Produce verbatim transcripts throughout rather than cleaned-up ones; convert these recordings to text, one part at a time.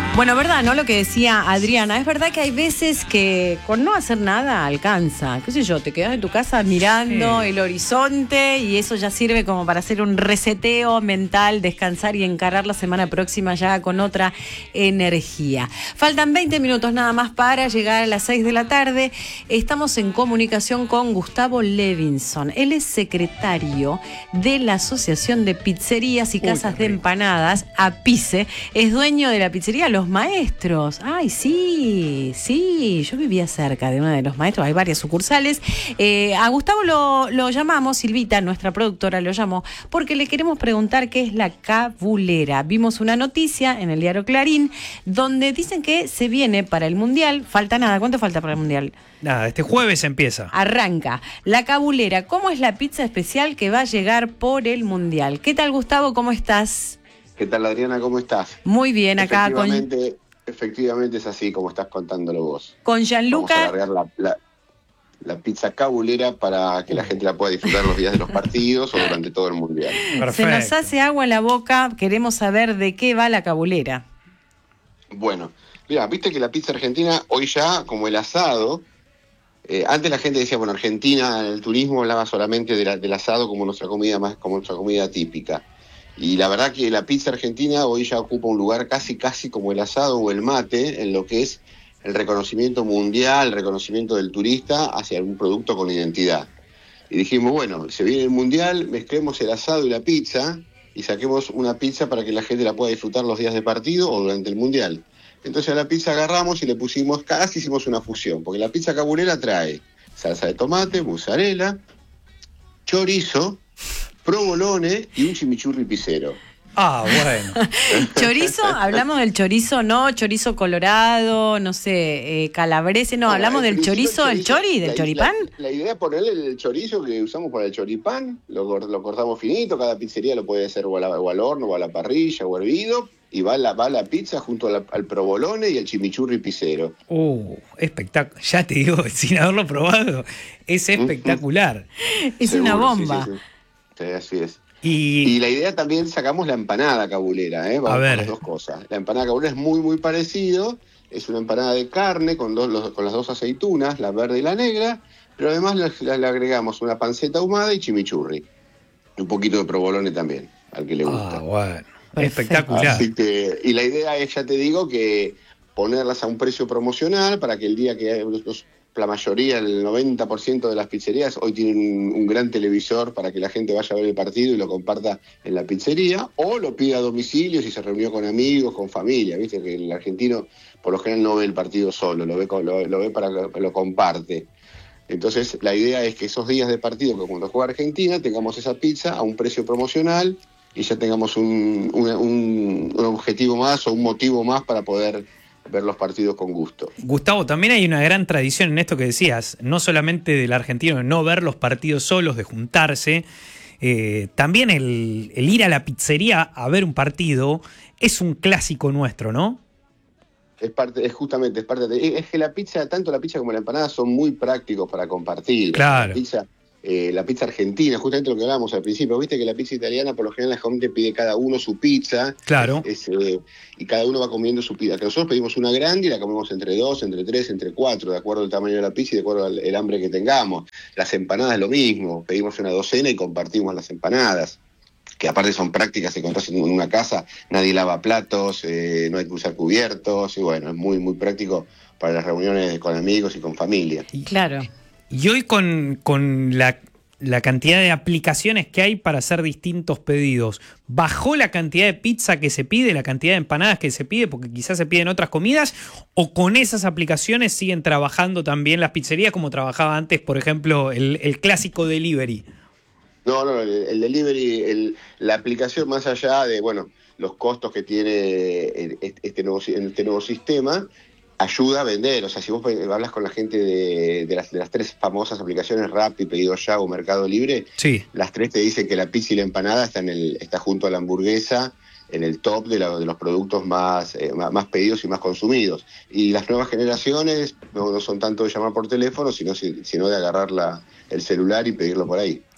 Bueno, verdad, ¿no? Lo que decía Adriana, es verdad que hay veces que con no hacer nada alcanza. ¿Qué sé yo? Te quedas en tu casa mirando sí. el horizonte y eso ya sirve como para hacer un reseteo mental, descansar y encarar la semana próxima ya con otra energía. Faltan veinte minutos nada más para llegar a las seis de la tarde. Estamos en comunicación con Gustavo Levinson. Él es secretario de la Asociación de Pizzerías y Casas Uy, de Empanadas, APICE. Es dueño de la pizzería Los Maestros. Ay, sí, sí, yo vivía cerca de uno de Los Maestros, hay varias sucursales. Eh, a Gustavo lo, lo llamamos, Silvita, nuestra productora, lo llamó, porque le queremos preguntar qué es la cabulera. Vimos una noticia en el diario Clarín, donde dicen que se viene para el Mundial, falta nada, ¿cuánto falta para el Mundial? Nada, este jueves empieza. Arranca. La cabulera, ¿cómo es la pizza especial que va a llegar por el Mundial? ¿Qué tal, Gustavo? ¿Cómo estás? ¿Qué tal, Adriana? ¿Cómo estás? Muy bien, acá efectivamente, con... Efectivamente es así como estás contándolo vos. Con Gianluca... Vamos a alargar la, la, la pizza cabulera para que la gente la pueda disfrutar los días de los partidos o durante todo el Mundial. Perfecto. Se nos hace agua en la boca, queremos saber de qué va la cabulera. Bueno, mira, viste que la pizza argentina hoy ya, como el asado... Eh, antes la gente decía, bueno, Argentina, el turismo hablaba solamente de la, del asado como nuestra comida más, como nuestra comida típica. Y la verdad que la pizza argentina hoy ya ocupa un lugar casi casi como el asado o el mate en lo que es el reconocimiento mundial, el reconocimiento del turista hacia un producto con identidad. Y dijimos, bueno, se viene el mundial, mezclemos el asado y la pizza y saquemos una pizza para que la gente la pueda disfrutar los días de partido o durante el mundial. Entonces a la pizza agarramos y le pusimos, casi hicimos una fusión, porque la pizza cabulera trae salsa de tomate, mozzarella, chorizo, provolone y un chimichurri pizzero. Ah, bueno. Chorizo, hablamos del chorizo, ¿no? Chorizo colorado, no sé, eh, calabrese, no, bueno, hablamos del chorizo, el chori, del la, choripán. La, la idea es ponerle el chorizo que usamos para el choripán, lo, lo cortamos finito, cada pizzería lo puede hacer o, a la, o al horno, o a la parrilla, o hervido, y va la, va la pizza junto a la, al provolone y el chimichurri pizzero. Uh, espectacular. Ya te digo, sin haberlo probado, es espectacular. Es Seguro, una bomba. Sí, sí, sí. Sí, así es. Y... y la idea también, sacamos la empanada cabulera, ¿eh? Vamos a ver. Con las dos cosas. La empanada cabulera es muy, muy parecido. Es una empanada de carne con, dos, los, con las dos aceitunas, la verde y la negra, pero además le, le agregamos una panceta ahumada y chimichurri. Un poquito de provolone también, al que le gusta. Ah, bueno. Espectacular. Así que, y la idea es, ya te digo, que ponerlas a un precio promocional para que el día que los, la mayoría, el noventa por ciento de las pizzerías hoy tienen un, un gran televisor para que la gente vaya a ver el partido y lo comparta en la pizzería, o lo pida a domicilio si se reunió con amigos, con familia. Viste que el argentino por lo general no ve el partido solo, lo ve, lo, lo ve para que lo comparte. Entonces la idea es que esos días de partido, que cuando juega Argentina, tengamos esa pizza a un precio promocional y ya tengamos un, un, un, un objetivo más o un motivo más para poder ver los partidos con gusto. Gustavo, también hay una gran tradición en esto que decías, no solamente del argentino, de no ver los partidos solos, de juntarse, eh, también el, el ir a la pizzería a ver un partido es un clásico nuestro, ¿no? Es parte, es justamente, es parte de, es que la pizza, tanto la pizza como la empanada son muy prácticos para compartir. Claro. La pizza, eh, la pizza argentina, justamente lo que hablábamos al principio, viste que la pizza italiana por lo general la gente pide cada uno su pizza. Claro. Es, eh, y cada uno va comiendo su pizza. Que nosotros pedimos una grande y la comemos entre dos, entre tres, entre cuatro, de acuerdo al tamaño de la pizza y de acuerdo al el hambre que tengamos. Las empanadas lo mismo, pedimos una docena y compartimos las empanadas, que aparte son prácticas, si encontrás en una casa, nadie lava platos, eh, no hay que usar cubiertos, y bueno, es muy, muy práctico para las reuniones con amigos y con familia. Claro. Y hoy con, con la, la cantidad de aplicaciones que hay para hacer distintos pedidos, ¿bajó la cantidad de pizza que se pide, la cantidad de empanadas que se pide, porque quizás se piden otras comidas, o con esas aplicaciones siguen trabajando también las pizzerías como trabajaba antes, por ejemplo, el, el clásico delivery? No, no, el, el delivery, el, la aplicación más allá de, bueno, los costos que tiene este nuevo, este nuevo sistema, ayuda a vender. O sea, si vos hablas con la gente de, de, las, de las tres famosas aplicaciones, Rappi, Pedido Ya o Mercado Libre, sí, las tres te dicen que la pizza y la empanada está, en el, está junto a la hamburguesa en el top de, la, de los productos más, eh, más pedidos y más consumidos. Y las nuevas generaciones no, no son tanto de llamar por teléfono, sino, sino de agarrar la, el celular y pedirlo por ahí.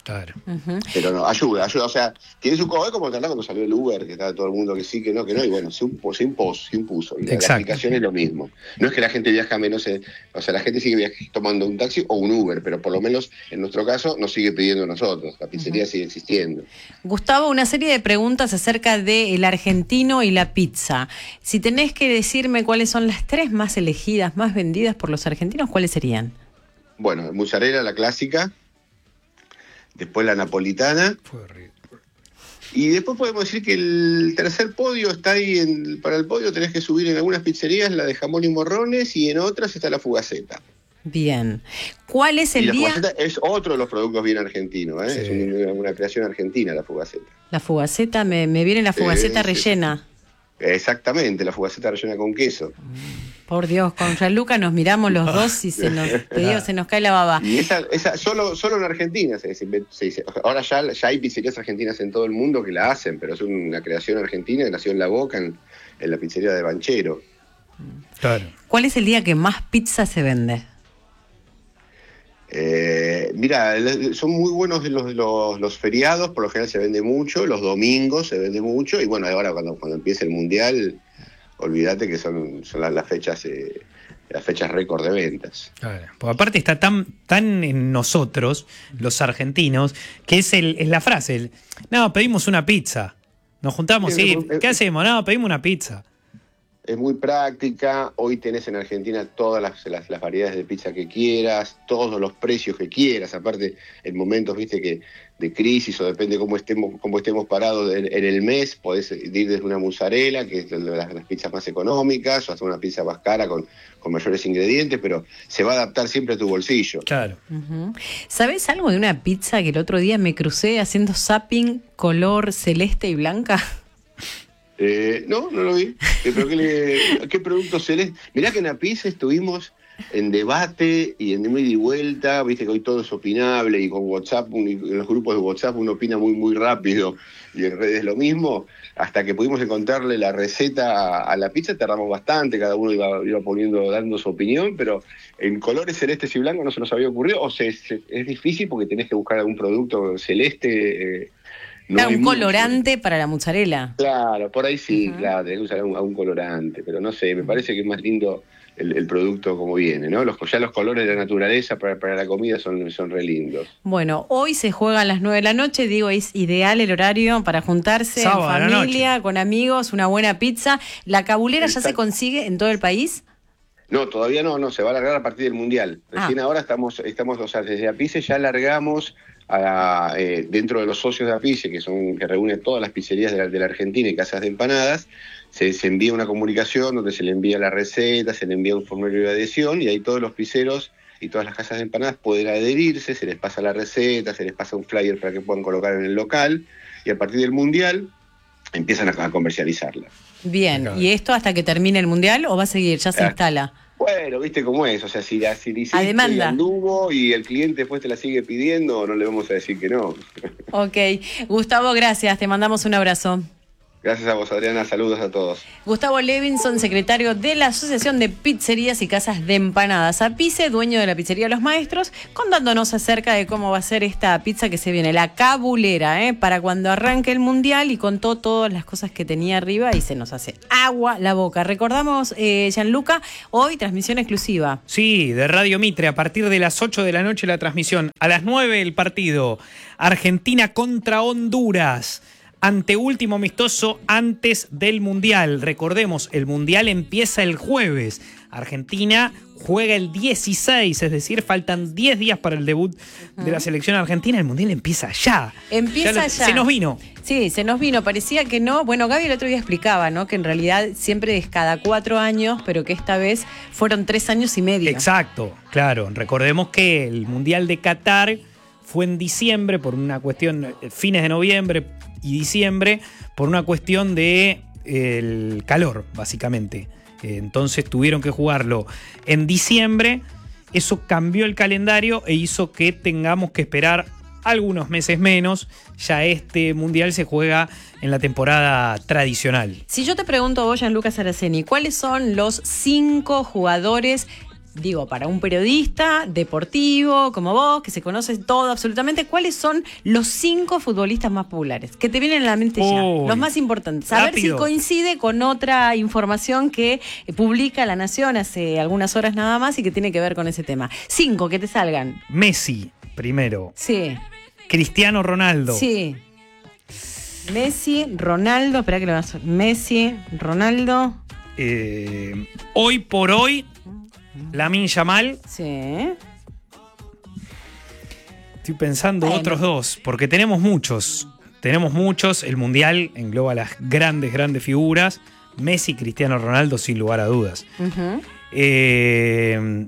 Claro. Ujú. Pero no, ayuda, ayuda. O sea, tiene su costo, como cuando salió el Uber, que estaba todo el mundo que sí, que no, que no, y bueno, se impuso, se impuso. Se impuso. Y la, la aplicación es lo mismo. No es que la gente viaja menos, eh, o sea, la gente sigue viaj- tomando un taxi o un Uber, pero por lo menos en nuestro caso nos sigue pidiendo a nosotros. La pizzería uh-huh. sigue existiendo. Gustavo, una serie de preguntas acerca del argentino y la pizza. Si tenés que decirme cuáles son las tres más elegidas, más vendidas por los argentinos, ¿cuáles serían? Bueno, mozzarella, la clásica. Después la napolitana. Fue horrible. Y después podemos decir que el tercer podio está ahí, en, para el podio tenés que subir en algunas pizzerías la de jamón y morrones y en otras está la fugaceta. Bien. ¿Cuál es el y la día? Fugaceta es otro de los productos bien argentinos, ¿eh? Sí. Es una, una creación argentina la fugaceta. La fugaceta, me, me viene la fugaceta eh, rellena. Exactamente, la fugaceta rellena con queso. Por Dios, con Gianluca nos miramos los dos y se nos, te digo, se nos cae la baba. Y esa, esa solo, solo en Argentina se, se, se dice. Ahora ya, ya hay pizzerías argentinas en todo el mundo que la hacen, pero es una creación argentina que nació en La Boca, en, en la pizzería de Banchero. Claro. ¿Cuál es el día que más pizza se vende? Eh, mira, son muy buenos los, los, los feriados, por lo general se vende mucho, los domingos se vende mucho, y bueno, ahora cuando, cuando empiece el Mundial, olvídate que son, son las, las fechas eh, las fechas récord de ventas. Claro, porque aparte está tan, tan en nosotros, los argentinos, que es, el, es la frase, el, no, pedimos una pizza, nos juntamos, sí, sí ¿qué hacemos? No, pedimos una pizza. Es muy práctica, hoy tenés en Argentina todas las, las, las variedades de pizza que quieras, todos los precios que quieras, aparte en momentos, viste, que de crisis o depende cómo estemos, cómo estemos parados en, en el mes, podés ir desde una mozzarella, que es de las, las pizzas más económicas, o hasta una pizza más cara con, con mayores ingredientes, pero se va a adaptar siempre a tu bolsillo. Claro. Uh-huh. ¿Sabés algo de una pizza que el otro día me crucé haciendo zapping color celeste y blanca? Eh, no, no lo vi. ¿Pero qué, le, qué producto celeste? Mirá que en la pizza estuvimos en debate y en ida y vuelta, viste que hoy todo es opinable y con WhatsApp, en los grupos de WhatsApp uno opina muy muy rápido y en redes lo mismo, hasta que pudimos encontrarle la receta a, a la pizza tardamos bastante, cada uno iba, iba poniendo, dando su opinión, pero en colores celestes y blancos no se nos había ocurrido, o sea, es, es difícil porque tenés que buscar algún producto celeste. Eh, No claro, un colorante mucho para la mozzarella. Claro, por ahí sí, uh-huh. Claro, tenés que usar un, un colorante, pero no sé, me parece que es más lindo el, el producto como viene, ¿no? Los, ya los colores de la naturaleza para, para la comida son, son re lindos. Bueno, hoy se juega a las nueve de la noche, digo, es ideal el horario para juntarse Sábado, en familia, con amigos, una buena pizza. ¿La cabulera Exacto. ya se consigue en todo el país? No, todavía no, no, se va a alargar a partir del Mundial. Recién ah. ahora estamos, estamos, o sea, desde Apice ya alargamos a, eh, dentro de los socios de Apice, que son que reúnen todas las pizzerías de la, de la Argentina y casas de empanadas, se, se envía una comunicación donde se le envía la receta, se le envía un formulario de adhesión y ahí todos los pizzeros y todas las casas de empanadas pueden adherirse, se les pasa la receta, se les pasa un flyer para que puedan colocar en el local y a partir del Mundial empiezan a, a comercializarla. Bien, ¿y esto hasta que termine el Mundial o va a seguir? ¿Ya se ah. instala? Bueno, viste cómo es, o sea, si la, si la hiciste a demanda. Y anduvo y el cliente después te la sigue pidiendo, no le vamos a decir que no. Ok, Gustavo, gracias, te mandamos un abrazo. Gracias a vos, Adriana, saludos a todos. Gustavo Levinson, secretario de la Asociación de Pizzerías y Casas de Empanadas Apice, dueño de la pizzería Los Maestros, contándonos acerca de cómo va a ser esta pizza que se viene, la cabulera, ¿eh? Para cuando arranque el Mundial, y contó todas las cosas que tenía arriba y se nos hace agua la boca. Recordamos, eh, Gianluca, hoy transmisión exclusiva. Sí, de Radio Mitre, a partir de las ocho de la noche la transmisión. A las nueve el partido, Argentina contra Honduras. Anteúltimo amistoso antes del Mundial. Recordemos, el Mundial empieza el jueves. Argentina juega el dieciséis, es decir, faltan diez días para el debut uh-huh. de la selección argentina. El Mundial empieza ya. Empieza ya. ya. Se nos vino. Sí, se nos vino. Parecía que no. Bueno, Gaby el otro día explicaba, ¿no? Que en realidad siempre es cada cuatro años, pero que esta vez fueron tres años y medio. Exacto, claro. Recordemos que el Mundial de Qatar fue en diciembre por una cuestión, fines de noviembre y diciembre, por una cuestión de eh, el calor, básicamente. Eh, entonces tuvieron que jugarlo en diciembre. Eso cambió el calendario e hizo que tengamos que esperar algunos meses menos. Ya este Mundial se juega en la temporada tradicional. Si yo te pregunto a vos, Gianluca Saraceni, ¿cuáles son los cinco jugadores digo, para un periodista deportivo como vos, que se conoce todo absolutamente, ¿cuáles son los cinco futbolistas más populares? Que te vienen a la mente ya, Uy, los más importantes. A ver si rápido. coincide con otra información que eh, publica La Nación hace algunas horas nada más y que tiene que ver con ese tema. Cinco, que te salgan. Messi, primero. Sí, Cristiano Ronaldo. sí. Messi, Ronaldo, espera que lo vas a... Messi, Ronaldo, Eh, hoy por hoy, Lamine Yamal. sí. Estoy pensando Bueno. otros dos, porque tenemos muchos. Tenemos muchos. El Mundial engloba las grandes, grandes figuras. Messi, Cristiano Ronaldo, sin lugar a dudas. Ujú. Eh,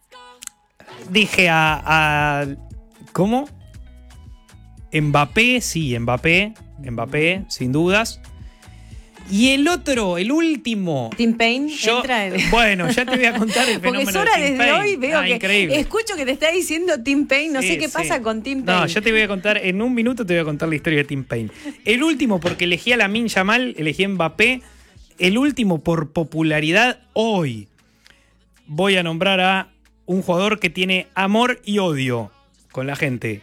dije a, a... ¿Cómo? Mbappé, sí, Mbappé. Mbappé, sin dudas. Y el otro, el último. Tim Payne Yo, entra en... bueno, ya te voy a contar el Porque fenómeno es hora de Tim desde Payne. hoy, veo Ah, que increíble. escucho que te está diciendo Tim Payne, no Sí, sé qué sí. pasa con Tim Payne. No, yo te voy a contar, en un minuto te voy a contar la historia de Tim Payne. El último, porque elegí a Lamine Yamal, elegí a Mbappé. El último, por popularidad, hoy voy a nombrar a un jugador que tiene amor y odio con la gente.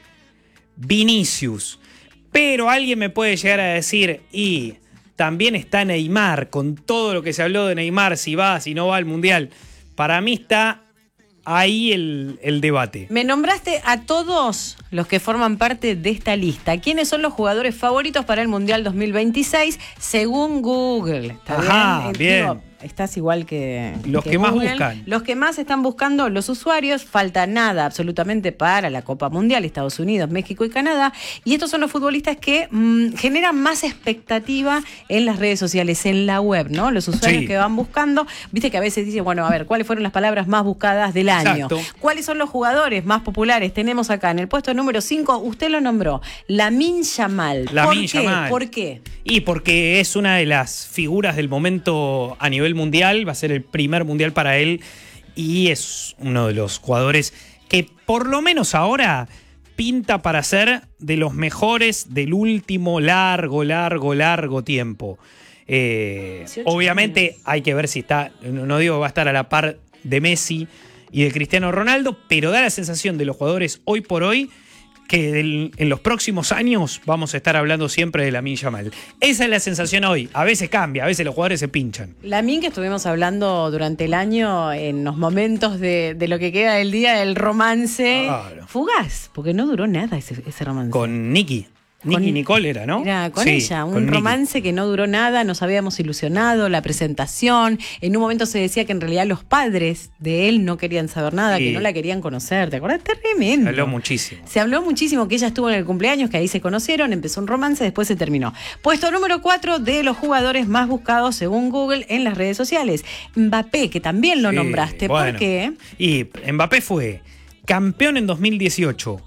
Vinicius. Pero alguien me puede llegar a decir, y también está Neymar, con todo lo que se habló de Neymar, si va, si no va al Mundial. Para mí está ahí el, el debate. Me nombraste a todos los que forman parte de esta lista. ¿Quiénes son los jugadores favoritos para el Mundial dos mil veintiséis según Google? ¿Está Ajá, Eh, bien. digo, estás igual que Los que más Google. buscan. Los que más están buscando los usuarios. Falta nada absolutamente para la Copa Mundial, Estados Unidos, México y Canadá. Y estos son los futbolistas que mmm, generan más expectativa en las redes sociales, en la web, ¿no? Los usuarios Sí. que van buscando. Viste que a veces dice, bueno, a ver, ¿cuáles fueron las palabras más buscadas del año? Exacto. ¿Cuáles son los jugadores más populares? Tenemos acá en el puesto número cinco, usted lo nombró, Lamine Yamal. Lamine ¿Por qué? Yamal. ¿Por qué? Y porque es una de las figuras del momento a nivel mundial, va a ser el primer mundial para él y es uno de los jugadores que por lo menos ahora pinta para ser de los mejores del último largo, largo, largo tiempo. Eh, obviamente años. hay que ver si está, no no digo que va a estar a la par de Messi y de Cristiano Ronaldo, pero da la sensación de los jugadores hoy por hoy que del- en los próximos años vamos a estar hablando siempre de Lamine Yamal. Esa es la sensación hoy. A veces cambia, a veces los jugadores se pinchan. Lamine, que estuvimos hablando durante el año en los momentos de, de lo que queda del día, el romance Claro. fugaz, porque no duró nada ese, ese romance. Con Nicky. Nicky Con- Nicole era, ¿no? Era con Sí, ella, un con Nicky. romance que no duró nada, nos habíamos ilusionado, la presentación. En un momento se decía que en realidad los padres de él no querían saber nada, Sí. que no la querían conocer. ¿Te acuerdas? Tremendo. Se habló muchísimo. Se habló muchísimo que ella estuvo en el cumpleaños, que ahí se conocieron, empezó un romance, después se terminó. Puesto número cuatro de los jugadores más buscados según Google en las redes sociales. Mbappé, que también lo Sí, nombraste. bueno. ¿Por qué? Y Mbappé fue campeón en dos mil dieciocho,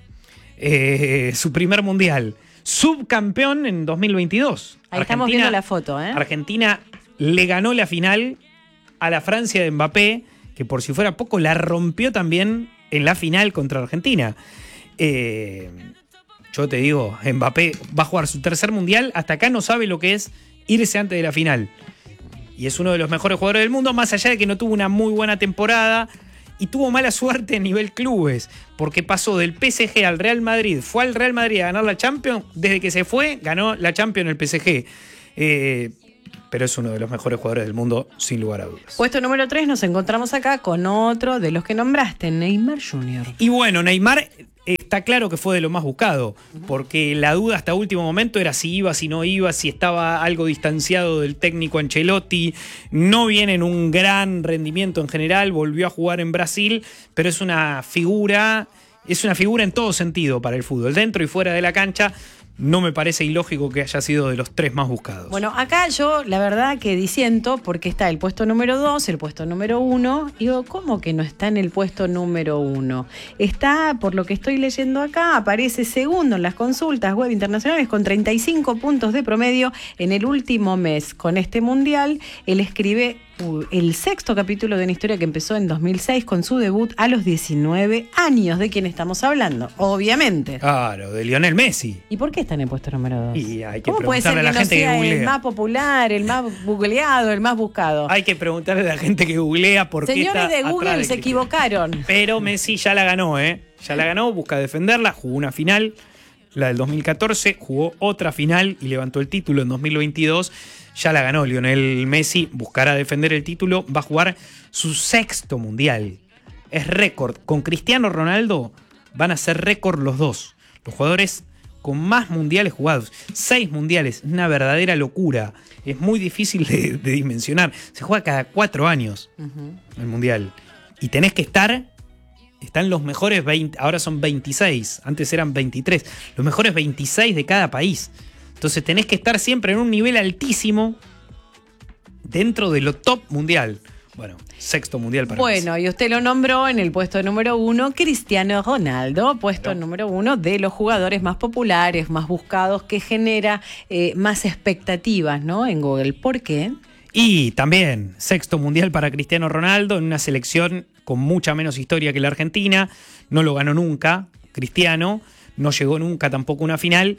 eh, su primer mundial. Subcampeón en dos mil veintidós. Ahí estamos viendo la foto, ¿eh? Argentina le ganó la final a la Francia de Mbappé, que por si fuera poco la rompió también en la final contra Argentina. Eh, yo te digo, Mbappé va a jugar su tercer mundial, hasta acá no sabe lo que es irse antes de la final. Y es uno de los mejores jugadores del mundo, más allá de que no tuvo una muy buena temporada y tuvo mala suerte a nivel clubes, porque pasó del P S G al Real Madrid, fue al Real Madrid a ganar la Champions, desde que se fue ganó la Champions el P S G. Eh, pero es uno de los mejores jugadores del mundo, sin lugar a dudas. Puesto número tres, nos encontramos acá con otro de los que nombraste, Neymar junior Y bueno, Neymar está claro que fue de lo más buscado, porque la duda hasta último momento era si iba, si no iba, si estaba algo distanciado del técnico Ancelotti. No viene en un gran rendimiento en general, volvió a jugar en Brasil, pero es una figura, es una figura en todo sentido para el fútbol, dentro y fuera de la cancha. No me parece ilógico que haya sido de los tres más buscados. Bueno, acá yo la verdad que disiento porque está el puesto número dos, el puesto número uno. Digo, ¿cómo que no está en el puesto número uno? Está, por lo que estoy leyendo acá, aparece segundo en las consultas web internacionales con treinta y cinco puntos de promedio en el último mes. Con este mundial, él escribe uh, el sexto capítulo de una historia que empezó en dos mil seis con su debut a los diecinueve años. ¿De quién estamos hablando? Obviamente. Claro, de Lionel Messi. ¿Y por qué está en el puesto número dos? Y hay que ¿Cómo puede ser preguntarle que a la no gente que sea el googlea. más popular, el más googleado, el más buscado? Hay que preguntarle a la gente que googlea por qué Señores está de atrás Google de se Cristiano. equivocaron. Pero Messi ya la ganó, ¿eh? Ya la ganó, busca defenderla, jugó una final, la del dos mil catorce, jugó otra final y levantó el título en dos mil veintidós. Ya la ganó Lionel Messi, buscará defender el título, va a jugar su sexto mundial. Es récord. Con Cristiano Ronaldo van a ser récord los dos. Los jugadores con más mundiales jugados. Seis mundiales, una verdadera locura. Es muy difícil de, de dimensionar. Se juega cada cuatro años uh-huh. el mundial. Y tenés que estar... Están los mejores veinte, ahora son veintiséis, antes eran veintitrés, los mejores veintiséis de cada país. Entonces tenés que estar siempre en un nivel altísimo dentro de lo top mundial. Bueno, sexto mundial para Bueno, Messi. Y usted lo nombró en el puesto número uno, Cristiano Ronaldo, puesto claro. número uno de los jugadores más populares, más buscados, que genera eh, más expectativas, ¿no? En Google. ¿Por qué? Y también sexto mundial para Cristiano Ronaldo en una selección con mucha menos historia que la Argentina. No lo ganó nunca Cristiano, no llegó nunca tampoco a una final.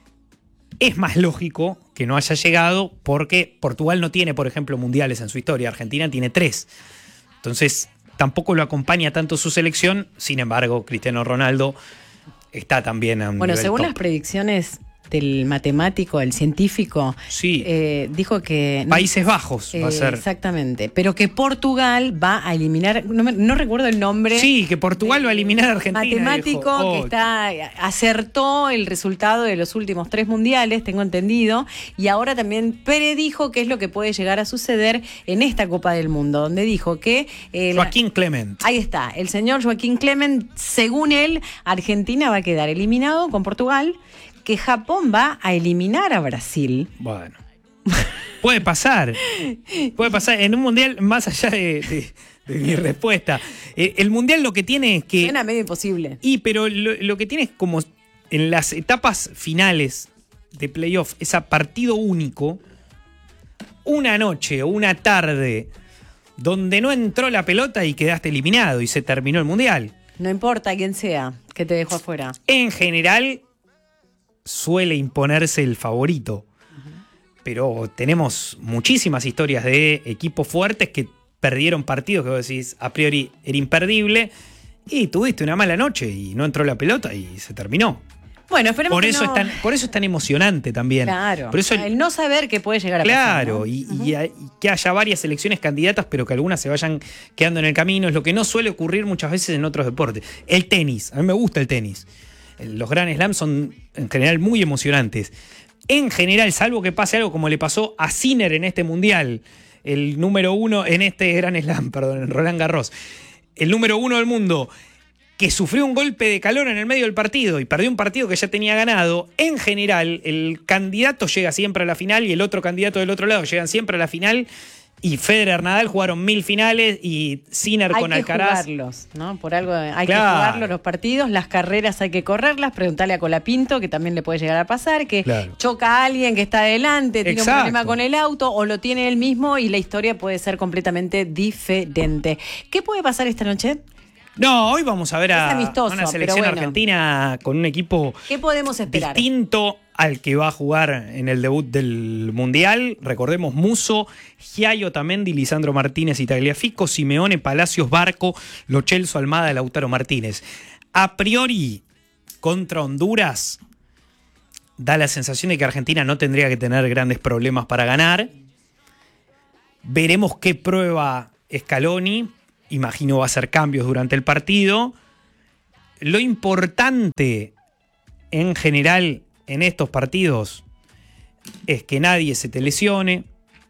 Es más lógico que no haya llegado porque Portugal no tiene, por ejemplo, mundiales en su historia. Argentina tiene tres. Entonces tampoco lo acompaña tanto su selección. Sin embargo, Cristiano Ronaldo está también a un Bueno, nivel según top. las predicciones del matemático, el científico, sí. eh, dijo que... Países Bajos eh, va a ser. Exactamente, pero que Portugal va a eliminar, no, me, no recuerdo el nombre. Sí, que Portugal de, va a eliminar a Argentina. Matemático dijo, oh, que está acertó el resultado de los últimos tres mundiales, tengo entendido, y ahora también predijo qué es lo que puede llegar a suceder en esta Copa del Mundo, donde dijo que... Eh, Joaquín la, Clement. Ahí está, el señor Joaquín Clement, según él, Argentina va a quedar eliminado con Portugal, que Japón va a eliminar a Brasil. Bueno, puede pasar. Puede pasar. En un mundial, más allá de, de, de mi respuesta, eh, el mundial lo que tiene es que... Suena medio imposible. Y, pero lo, lo que tiene es como en las etapas finales de playoff, es a partido único, una noche o una tarde donde no entró la pelota y quedaste eliminado y se terminó el mundial. No importa quién sea que te dejó afuera. En general... suele imponerse el favorito. Uh-huh. Pero tenemos muchísimas historias de equipos fuertes que perdieron partidos que vos decís a priori era imperdible y tuviste una mala noche y no entró la pelota y se terminó. Bueno, esperemos por que eso no... es tan, por eso es tan emocionante también. Claro. Por eso el, el no saber qué puede llegar a claro, pasar. Claro, ¿no? y, uh-huh. y, y que haya varias selecciones candidatas, pero que algunas se vayan quedando en el camino, es lo que no suele ocurrir muchas veces en otros deportes. El tenis, a mí me gusta el tenis. Los Grand Slams son en general muy emocionantes. En general, salvo que pase algo como le pasó a Sinner en este mundial, el número uno en este Grand Slam, perdón, en Roland Garros, el número uno del mundo, que sufrió un golpe de calor en el medio del partido y perdió un partido que ya tenía ganado. En general, el candidato llega siempre a la final y el otro candidato del otro lado llegan siempre a la final. Y Federer, Nadal jugaron mil finales y Sinner con Alcaraz. Hay que jugarlos, ¿no? Por algo hay claro. que jugarlos los partidos, las carreras hay que correrlas. Preguntarle a Colapinto, que también le puede llegar a pasar, que claro. choca a alguien que está adelante, tiene Exacto. un problema con el auto o lo tiene él mismo y la historia puede ser completamente diferente. ¿Qué puede pasar esta noche? No, hoy vamos a ver a, amistoso, a una selección bueno. argentina con un equipo ¿Qué podemos esperar? distinto al que va a jugar en el debut del Mundial. Recordemos Musso, Giaio Tamendi, Lisandro Martínez y Tagliafico, Simeone, Palacios, Barco, Lo Celso, Almada, Lautaro Martínez. A priori, contra Honduras, da la sensación de que Argentina no tendría que tener grandes problemas para ganar. Veremos qué prueba Scaloni. Imagino va a hacer cambios durante el partido. Lo importante en general en estos partidos es que nadie se te lesione,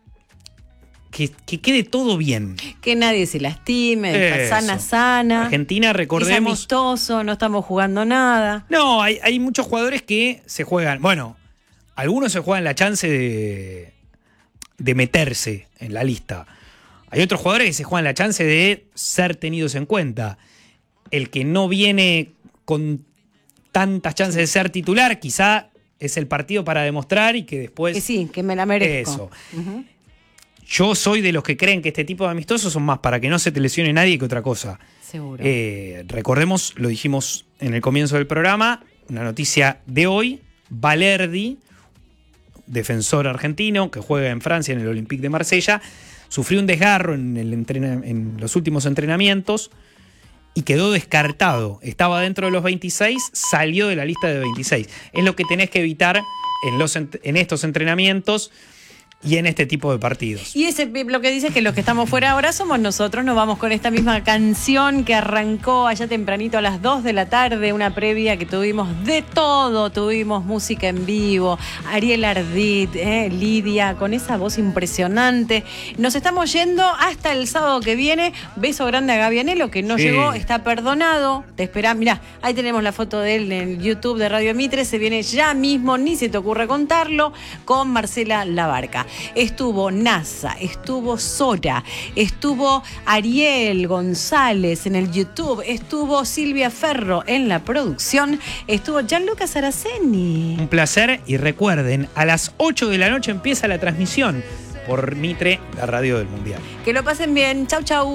que, que quede todo bien. Que nadie se lastime, está sana, sana. Argentina, recordemos... Es amistoso, no estamos jugando nada. No, hay, hay muchos jugadores que se juegan... Bueno, algunos se juegan la chance de, de meterse en la lista. Hay otros jugadores que se juegan la chance de ser tenidos en cuenta. El que no viene con tantas chances de ser titular, quizá es el partido para demostrar y que después... Que sí, que me la merezco. Eso. Uh-huh. Yo soy de los que creen que este tipo de amistosos son más para que no se te lesione nadie que otra cosa. Seguro. Eh, recordemos, lo dijimos en el comienzo del programa, una noticia de hoy, Valerdi, defensor argentino que juega en Francia en el Olympique de Marsella, sufrió un desgarro en, el entrena- en los últimos entrenamientos y quedó descartado. Estaba dentro de los veintiséis, salió de la lista de veintiséis. Es lo que tenés que evitar en, los, en estos entrenamientos y en este tipo de partidos. Y ese lo que dice es que los que estamos fuera ahora somos nosotros. Nos vamos con esta misma canción que arrancó allá tempranito a las dos de la tarde, una previa que tuvimos de todo. Tuvimos música en vivo, Ariel Ardit, eh, Lidia, con esa voz impresionante. Nos estamos yendo hasta el sábado que viene. Beso grande a Gavianelo, que no Sí. llegó, está perdonado. Te esperamos. Mirá, ahí tenemos la foto de él en el YouTube de Radio Mitre. Se viene ya mismo, ni se te ocurre contarlo, con Marcela Labarca. Estuvo NASA, estuvo Sora, estuvo Ariel González en el YouTube, estuvo Silvia Ferro en la producción, estuvo Gianluca Saraceni. Un placer y recuerden, a las ocho de la noche empieza la transmisión por Mitre, la radio del Mundial. Que lo pasen bien. Chau, chau.